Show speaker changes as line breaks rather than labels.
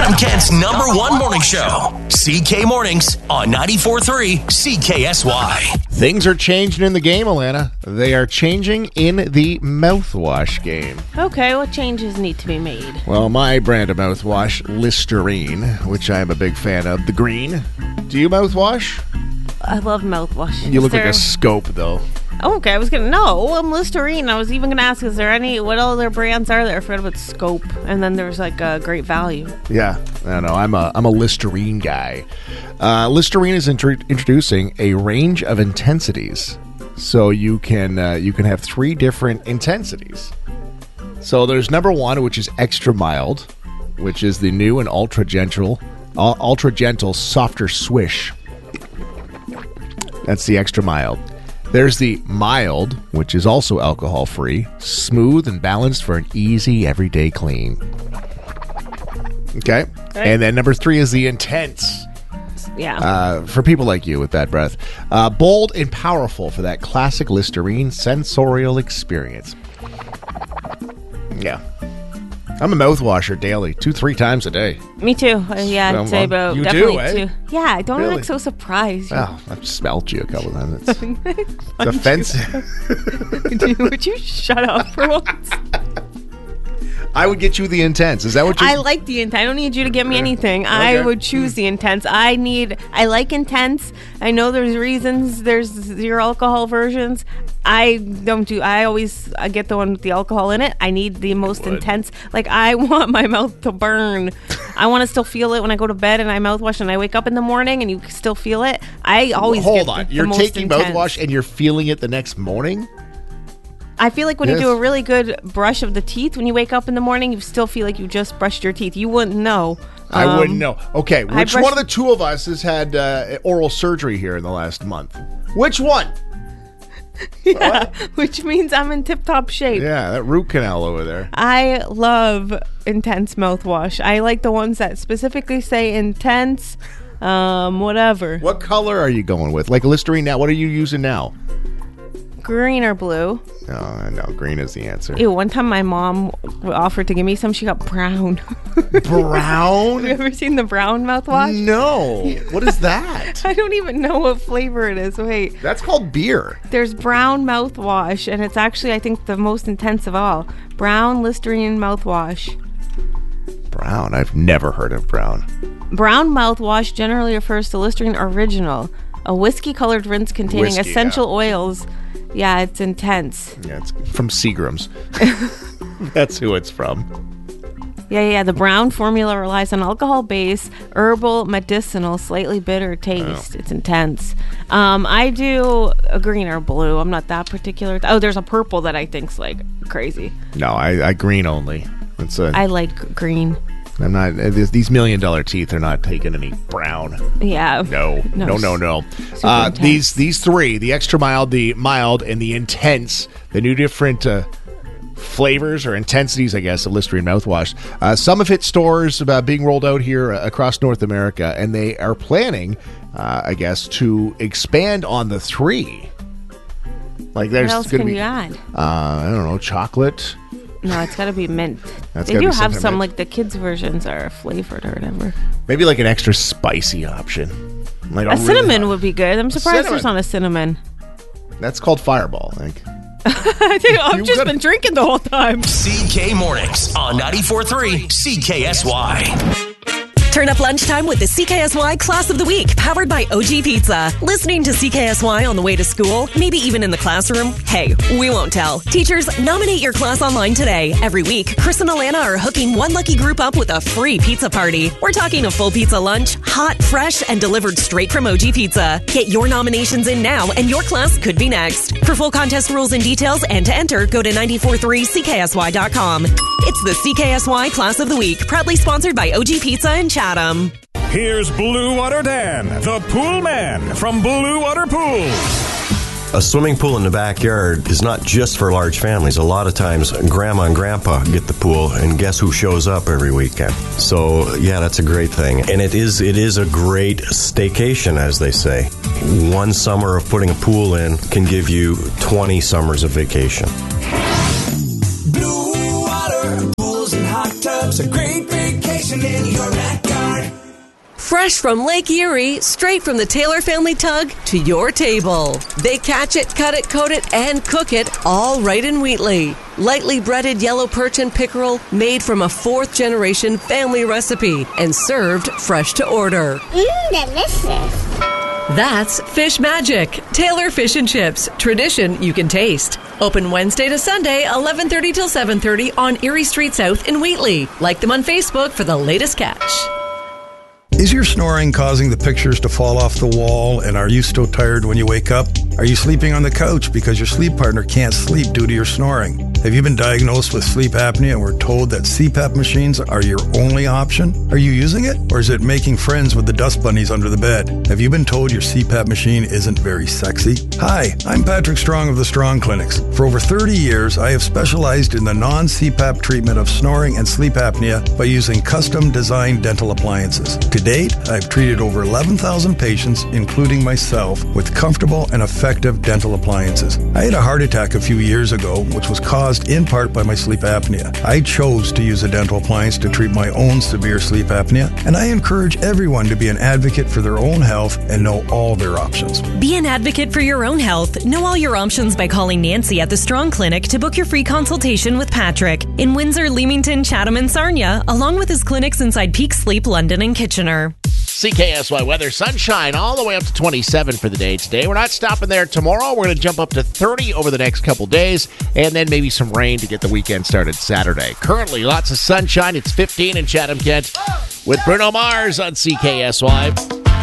Adam Kent's #1 morning show, CK Mornings on 94.3 CKSY.
Things are changing in the game, Alana. They are changing in the mouthwash game.
Okay, what changes need to be made?
Well, my brand of mouthwash, Listerine, which I am a big fan of, the green. Do you mouthwash?
I love mouthwash.
You look like a scope, though.
Oh, okay, I'm Listerine. I was even going to ask, is there what other brands are there? I forgot about Scope. And then there's like a Great Value.
Yeah, I don't know. I'm a Listerine guy. Listerine is introducing a range of intensities. So you can have 3 different intensities. So there's #1, which is extra mild, which is the new and ultra gentle softer swish. That's the extra mild. There's the mild, which is also alcohol-free, smooth and balanced for an easy everyday clean. Okay. And then #3 is the intense.
Yeah.
For people like you with bad breath. Bold and powerful for that classic Listerine sensorial experience. Yeah. I'm a mouthwasher daily, 2-3 times a day.
Me too. Yeah, I'd say about
you
definitely
do, eh?
2. Yeah, don't
Really?
look so surprised.
Well, I've smelled you a couple times. It's offensive.
Would you shut up for once?
I would get you the intense. Is that what you...
I like the intense. I don't need you to get me anything. Okay. I would choose the intense. I like intense. I know there's reasons. There's 0 alcohol versions. I get the one with the alcohol in it. I need the most intense. Like, I want my mouth to burn. I want to still feel it when I go to bed and I mouthwash and I wake up in the morning and you still feel it. I always
Hold
get
on.
the
You're
most
taking
intense.
mouthwash and you're feeling it the next morning?
I feel like when you do a really good brush of the teeth, when you wake up in the morning, you still feel like you just brushed your teeth. You wouldn't know.
I wouldn't know. Okay, which one of the 2 of us has had oral surgery here in the last month? Which one?
Yeah, which means I'm in tip-top shape.
Yeah, that root canal over there.
I love intense mouthwash. I like the ones that specifically say intense, whatever.
What color are you going with? Like Listerine now, what are you using now?
Green or blue?
No, green is the answer.
Ew, one time my mom offered to give me some. She got brown.
Brown?
Have you ever seen the brown mouthwash?
No. What is that?
I don't even know what flavor it is. Wait.
That's called beer.
There's brown mouthwash, and it's actually, I think, the most intense of all. Brown Listerine mouthwash.
Brown? I've never heard of brown.
Brown mouthwash generally refers to Listerine Original, a whiskey-colored rinse containing essential oils. Yeah, it's intense.
Yeah, it's from Seagram's. That's who it's from.
Yeah. The brown formula relies on alcohol-based, herbal, medicinal, slightly bitter taste. Oh. It's intense. I do a green or blue. I'm not that particular. Oh, there's a purple that I think's like crazy.
No, I green only.
I like green.
I'm not. These $1 million teeth are not taking any brown.
Yeah.
No. These 3, the extra mild, the mild, and the intense, the new different flavors or intensities, I guess, of Listerine mouthwash. Some have hit stores being rolled out here across North America, and they are planning, I guess, to expand on the 3. Like, there's
what else can you add?
I don't know, chocolate.
No, it's got to be mint.
They
do have some, like the kids' versions are flavored or whatever.
Maybe like an extra spicy option. Like
a cinnamon would be good. I'm surprised there's not a cinnamon.
That's called Fireball, I think.
I've just been drinking the whole time.
CK Mornings on 94.3 CKSY.
Turn up lunchtime with the CKSY Class of the Week, powered by OG Pizza. Listening to CKSY on the way to school, maybe even in the classroom? Hey, we won't tell. Teachers, nominate your class online today. Every week, Chris and Alana are hooking one lucky group up with a free pizza party. We're talking a full pizza lunch, hot, fresh, and delivered straight from OG Pizza. Get your nominations in now, and your class could be next. For full contest rules and details and to enter, go to 943CKSY.com. It's the CKSY Class of the Week, proudly sponsored by OG Pizza and Chatham.
Here's Blue Water Dan, the pool man from Blue Water Pools.
A swimming pool in the backyard is not just for large families. A lot of times, Grandma and Grandpa get the pool, and guess who shows up every weekend? So, yeah, that's a great thing. And it is a great staycation, as they say. One summer of putting a pool in can give you 20 summers of vacation.
Blue Water Pools and hot tubs, a great vacation. fishing in your backyard.
Fresh from Lake Erie, straight from the Taylor family tug to your table. They catch it, cut it, coat it, and cook it all right in Wheatley. Lightly breaded yellow perch and pickerel made from a 4th-generation family recipe and served fresh to order.
Delicious.
That's Fish Magic. Taylor Fish and Chips. Tradition you can taste. Open Wednesday to Sunday, 11:30 till 7:30 on Erie Street South in Wheatley. Like them on Facebook for the latest catch.
Is your snoring causing the pictures to fall off the wall, and are you still tired when you wake up? Are you sleeping on the couch because your sleep partner can't sleep due to your snoring? Have you been diagnosed with sleep apnea and were told that CPAP machines are your only option? Are you using it, or is it making friends with the dust bunnies under the bed? Have you been told your CPAP machine isn't very sexy? Hi, I'm Patrick Strong of the Strong Clinics. For over 30 years, I have specialized in the non-CPAP treatment of snoring and sleep apnea by using custom-designed dental appliances. To date, I've treated over 11,000 patients, including myself, with comfortable and effective dental appliances. I had a heart attack a few years ago, which was caused in part by my sleep apnea. I chose to use a dental appliance to treat my own severe sleep apnea, and I encourage everyone to be an advocate for their own health and know all their options.
Be an advocate for your own health. Know all your options by calling Nancy at the Strong Clinic to book your free consultation with Patrick in Windsor, Leamington, Chatham, and Sarnia, along with his clinics inside Peak Sleep, London, and Kitchener.
CKSY weather, sunshine all the way up to 27 for the day today. We're not stopping there tomorrow. We're going to jump up to 30 over the next couple days, and then maybe some rain to get the weekend started Saturday. Currently, lots of sunshine. It's 15 in Chatham, Kent, with Bruno Mars on CKSY.